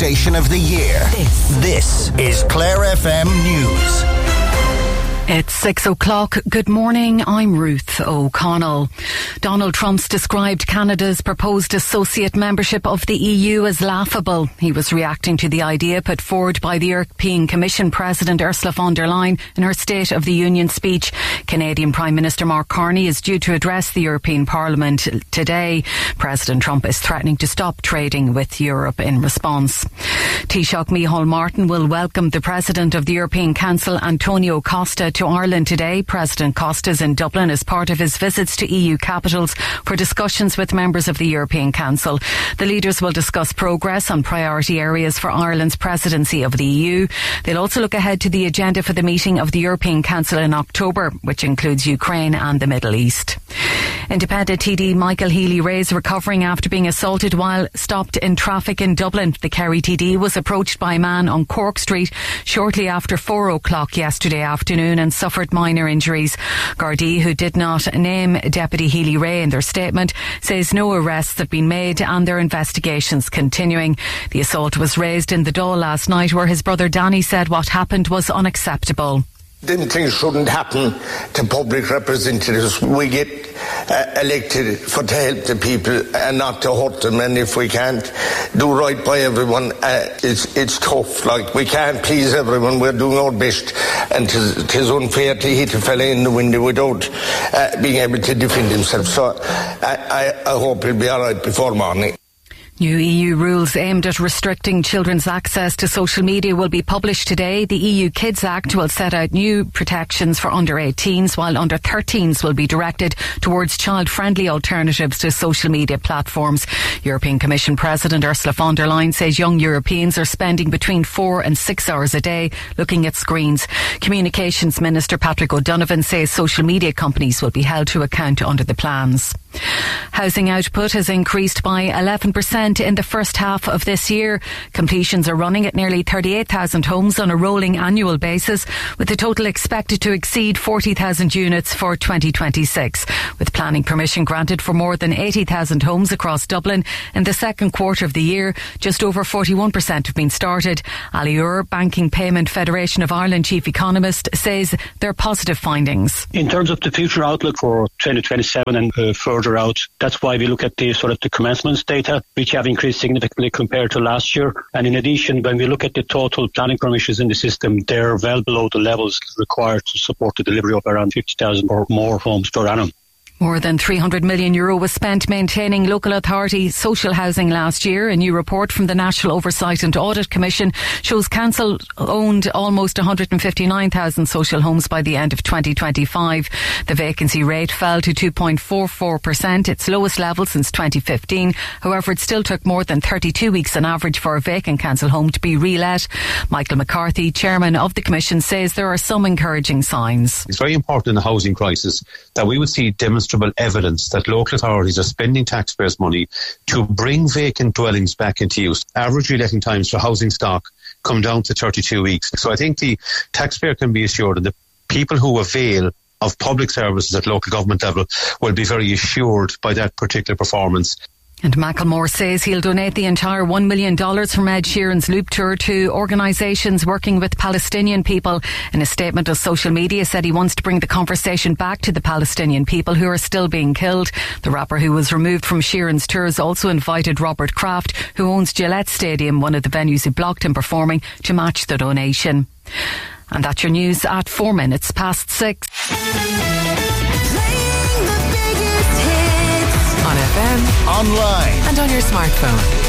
station of the year. This is Clare FM News. It's 6 o'clock. Good morning. I'm Ruth O'Connell. Donald Trump's described Canada's proposed associate membership of the EU as laughable. He was reacting to the idea put forward by the European Commission President Ursula von der Leyen in her State of the Union speech. Canadian Prime Minister Mark Carney is due to address the European Parliament today. President Trump is threatening to stop trading with Europe in response. Taoiseach Micheál Martin will welcome the President of the European Council, Antonio Costa, to Ireland today. President Costa is in Dublin as part of his visits to EU capitals for discussions with members of the European Council. The leaders will discuss progress on priority areas for Ireland's presidency of the EU. They'll also look ahead to the agenda for the meeting of the European Council in October, which includes Ukraine and the Middle East. Independent TD Michael Healy-Rae is recovering after being assaulted while stopped in traffic in Dublin. The Kerry TD was approached by a man on Cork Street shortly after 4 o'clock yesterday afternoon and suffered minor injuries. Gardaí, who did not name Deputy Healy-Rae in their statement, says no arrests have been made and their investigations continuing. The assault was raised in the Dáil last night, where his brother Danny said what happened was unacceptable. Them things shouldn't happen to public representatives. We get elected to help the people and not to hurt them, and if we can't do right by everyone, it's tough. Like, we can't please everyone. We're doing our best, and tis unfair to hit a fella in the window without being able to defend himself. So I hope he'll be alright before morning. New EU rules aimed at restricting children's access to social media will be published today. The EU Kids Act will set out new protections for under 18s, while under 13s will be directed towards child-friendly alternatives to social media platforms. European Commission President Ursula von der Leyen says young Europeans are spending between 4 and 6 hours a day looking at screens. Communications Minister Patrick O'Donovan says social media companies will be held to account under the plans. Housing output has increased by 11% in the first half of this year. Completions are running at nearly 38,000 homes on a rolling annual basis, with the total expected to exceed 40,000 units for 2026. With planning permission granted for more than 80,000 homes across Dublin in the second quarter of the year, just over 41% have been started. Ali Ur, Banking Payment Federation of Ireland chief economist, says there are positive findings. In terms of the future outlook for 2027 and further out, that's why we look at the sort of the commencements data, which have increased significantly compared to last year. And in addition, when we look at the total planning permissions in the system, they're well below the levels required to support the delivery of around 50,000 or more homes per annum. More than €300 million was spent maintaining local authority social housing last year. A new report from the National Oversight and Audit Commission shows council owned almost 159,000 social homes by the end of 2025. The vacancy rate fell to 2.44%, its lowest level since 2015. However, it still took more than 32 weeks on average for a vacant council home to be re-let. Michael McCarthy, chairman of the Commission, says there are some encouraging signs. It's very important in the housing crisis that we would see demonstrative evidence that local authorities are spending taxpayers' money to bring vacant dwellings back into use. Average reletting times for housing stock come down to 32 weeks. So I think the taxpayer can be assured, and the people who avail of public services at local government level will be very assured by that particular performance. And Macklemore says he'll donate the entire $1 million from Ed Sheeran's Loop Tour to organisations working with Palestinian people. In a statement on social media, said he wants to bring the conversation back to the Palestinian people who are still being killed. The rapper, who was removed from Sheeran's tours, also invited Robert Kraft, who owns Gillette Stadium, one of the venues who blocked him performing, to match the donation. And that's your news at 4 minutes past 6. On FM, online, and on your smartphone.